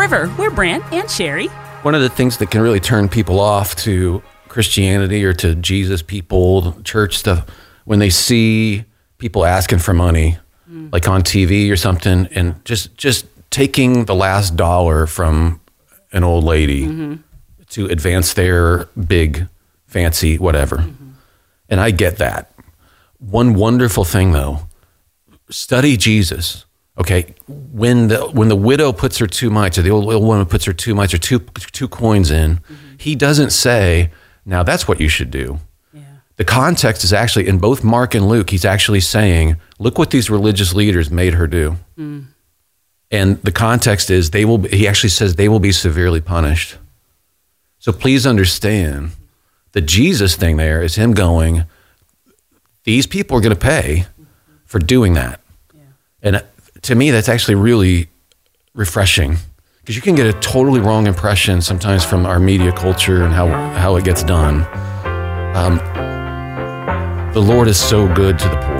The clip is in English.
Trevor, we're Brant and Sherry. One of the things that can really turn people off to Christianity or to Jesus people, church stuff, when they see people asking for money, like on TV or something, and just taking the last dollar from an old lady to advance their big, fancy whatever. And I get that. One wonderful thing, though, study Jesus. Okay, when the widow puts her 2 mites, or the old woman puts her 2 mites or two coins in, he doesn't say, now that's what you should do. Yeah. The context is actually, in both Mark and Luke, he's actually saying, look what these religious leaders made her do. And the context is, he actually says they will be severely punished. So please understand, the Jesus thing there is him going, these people are going to pay for doing that. Yeah. And to me, that's actually really refreshing, because you can get a totally wrong impression sometimes from our media culture and how it gets done. The Lord is so good to the poor.